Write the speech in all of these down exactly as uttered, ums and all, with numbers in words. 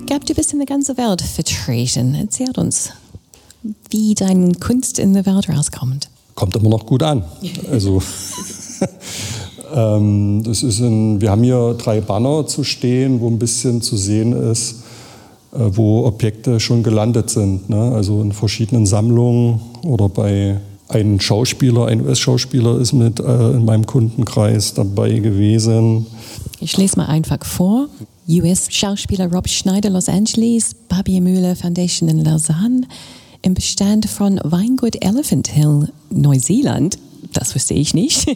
Gab, du bist in der ganzen Welt vertreten. Erzähl uns, wie deine Kunst in der Welt rauskommt. Kommt immer noch gut an. Also, ähm, das ist ein, wir haben hier drei Banner zu stehen, wo ein bisschen zu sehen ist, äh, wo Objekte schon gelandet sind. Ne? Also in verschiedenen Sammlungen oder bei einem Schauspieler, ein U S-Schauspieler ist mit äh, in meinem Kundenkreis dabei gewesen. Ich lese mal einfach vor. U S-Schauspieler Rob Schneider, Los Angeles, Barbie Müller Foundation in Lausanne, im Bestand von Weingut Elephant Hill, Neuseeland. Das wusste ich nicht.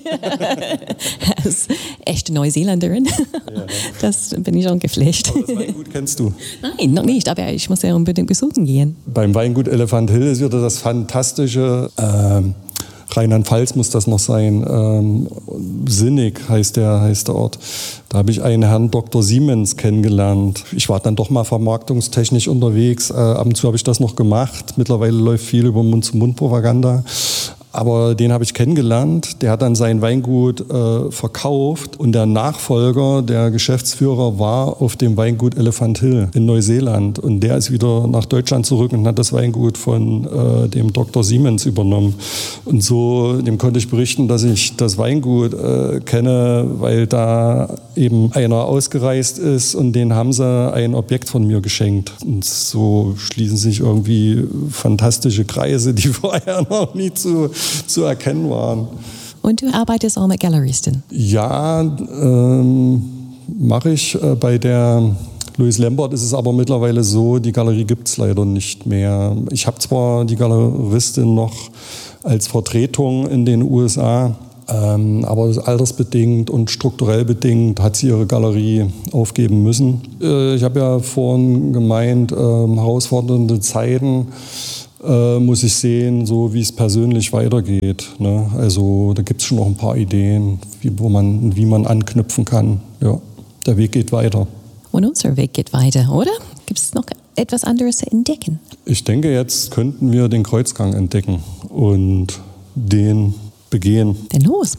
Als echte Neuseeländerin. Ja. Das bin ich schon geflasht. Das Weingut kennst du? Nein, noch nicht, aber ich muss ja unbedingt besuchen gehen. Beim Weingut Elephant Hill ist wieder das fantastische, ähm, Rheinland-Pfalz muss das noch sein, ähm, Sinnig heißt der, heißt der Ort. Da habe ich einen Herrn Doktor Siemens kennengelernt. Ich war dann doch mal vermarktungstechnisch unterwegs. Äh, ab und zu habe ich das noch gemacht. Mittlerweile läuft viel über Mund-zu-Mund-Propaganda. Aber den habe ich kennengelernt, der hat dann sein Weingut äh, verkauft und der Nachfolger, der Geschäftsführer, war auf dem Weingut Elephant Hill in Neuseeland und der ist wieder nach Deutschland zurück und hat das Weingut von äh, dem Doktor Siemens übernommen. Und so, dem konnte ich berichten, dass ich das Weingut äh, kenne, weil da eben einer ausgereist ist und den haben sie ein Objekt von mir geschenkt. Und so schließen sich irgendwie fantastische Kreise, die vorher noch nie zu zu erkennen waren. Und du arbeitest auch mit Galeristen? Ja, ähm, mache ich. Äh, bei der Louise Lambert ist es aber mittlerweile so, die Galerie gibt es leider nicht mehr. Ich habe zwar die Galeristin noch als Vertretung in den U S A, ähm, aber altersbedingt und strukturell bedingt hat sie ihre Galerie aufgeben müssen. Äh, ich habe ja vorhin gemeint, äh, herausfordernde Zeiten. Äh, muss ich sehen, so wie es persönlich weitergeht. Ne? Also da gibt es schon noch ein paar Ideen, wie, wo man, wie man anknüpfen kann. Ja, der Weg geht weiter. Und unser Weg geht weiter, oder? Gibt es noch etwas anderes zu entdecken? Ich denke, jetzt könnten wir den Kreuzgang entdecken und den begehen. Denn los!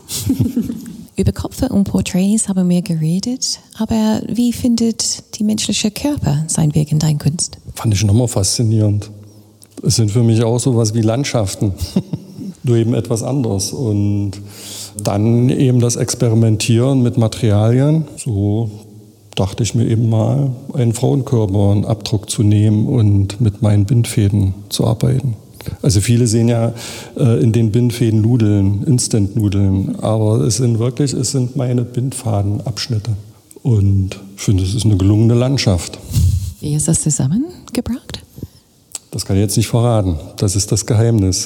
Über Köpfe und Porträts haben wir geredet, aber wie findet die menschliche Körper seinen Weg in deine Kunst? Fand ich nochmal faszinierend. Es sind für mich auch sowas wie Landschaften, nur eben etwas anderes. Und dann eben das Experimentieren mit Materialien. So dachte ich mir eben mal, einen Frauenkörper, einen Abdruck zu nehmen und mit meinen Bindfäden zu arbeiten. Also viele sehen ja äh, in den Bindfäden Nudeln, Instant-Nudeln, aber es sind wirklich, es sind meine Bindfadenabschnitte. Und ich finde, es ist eine gelungene Landschaft. Wie ist das zusammengebracht? Das kann ich jetzt nicht verraten. Das ist das Geheimnis.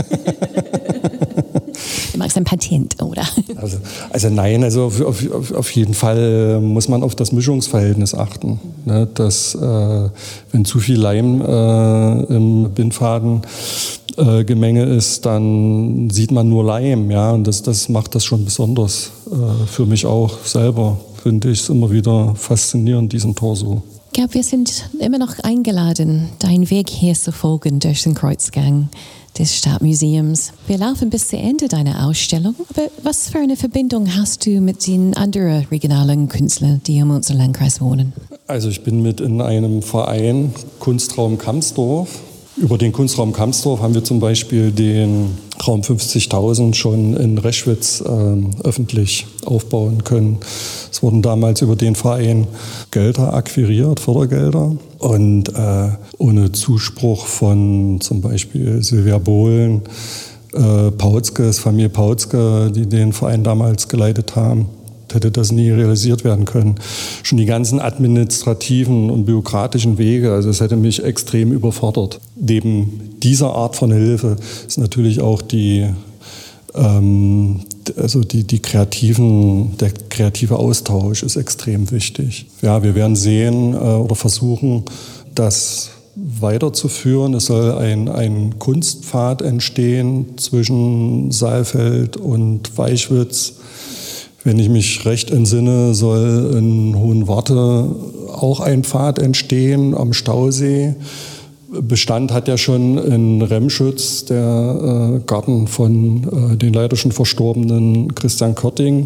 Du magst ein Patent, oder? Also, also nein, also auf, auf, auf jeden Fall muss man auf das Mischungsverhältnis achten. Ne? Dass, äh, wenn zu viel Leim äh, im Bindfadengemenge äh, ist, dann sieht man nur Leim. Ja? Und das, das macht das schon besonders. Äh, für mich auch selber finde ich es immer wieder faszinierend, diesen Torso. Ich glaube, wir sind immer noch eingeladen, deinen Weg hier zu folgen durch den Kreuzgang des Stadtmuseums. Wir laufen bis zu Ende deiner Ausstellung. Aber was für eine Verbindung hast du mit den anderen regionalen Künstlern, die in unserem Landkreis wohnen? Also ich bin mit in einem Verein Kunstraum Kamsdorf. Über den Kunstraum Kamsdorf haben wir zum Beispiel den Raum fünfzigtausend schon in Reschwitz äh, öffentlich aufbauen können. Es wurden damals über den Verein Gelder akquiriert, Fördergelder. Und äh, ohne Zuspruch von zum Beispiel Silvia Bohlen, äh, Pautzkes, Familie Pautzke, die den Verein damals geleitet haben, hätte das nie realisiert werden können. Schon die ganzen administrativen und bürokratischen Wege, also es hätte mich extrem überfordert. Neben dieser Art von Hilfe ist natürlich auch die, ähm, also die, die kreativen, der kreative Austausch ist extrem wichtig. Ja, wir werden sehen äh, oder versuchen, das weiterzuführen. Es soll ein, ein Kunstpfad entstehen zwischen Saalfeld und Weichwitz. Wenn ich mich recht entsinne, soll in Hohenwarte auch ein Pfad entstehen am Stausee. Bestand hat ja schon in Remschütz der äh, Garten von äh, den leider schon verstorbenen Christian Körting.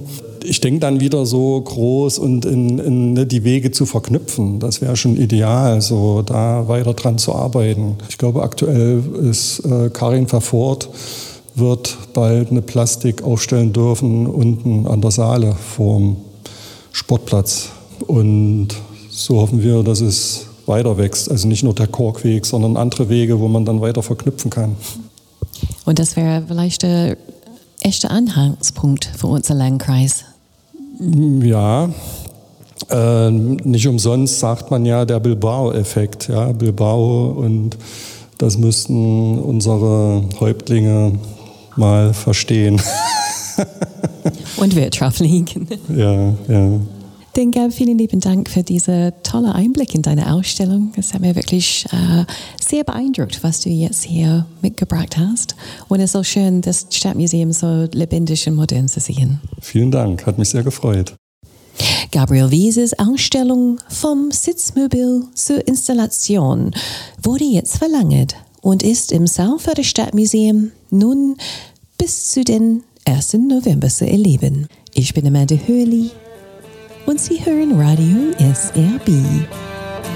ich denke dann wieder so groß und in, in die Wege zu verknüpfen. Das wäre schon ideal, so da weiter dran zu arbeiten. Ich glaube, aktuell ist äh, Karin Vervoort wird bald eine Plastik aufstellen dürfen unten an der Saale vorm Sportplatz. Und so hoffen wir, dass es weiter wächst. Also nicht nur der Korkweg, sondern andere Wege, wo man dann weiter verknüpfen kann. Und das wäre vielleicht der erste Anhaltspunkt für unser Landkreis. Ja, äh, nicht umsonst sagt man ja der Bilbao-Effekt. Ja, Bilbao, und das müssten unsere Häuptlinge mal verstehen. Und Wirtschaft liegen. Ja, ja. Dann Gab, vielen lieben Dank für diesen tollen Einblick in deine Ausstellung. Es hat mir wirklich äh, sehr beeindruckt, was du jetzt hier mitgebracht hast. Und es ist so schön, das Stadtmuseum so lebendig und modern zu sehen. Vielen Dank, hat mich sehr gefreut. Gabriel Wieses Ausstellung vom Sitzmobil zur Installation wurde jetzt verlängert und ist im Salfordder Stadtmuseum nun bis zu den ersten November zu erleben. Ich bin Amanda Hurley und Sie hören Radio S R B.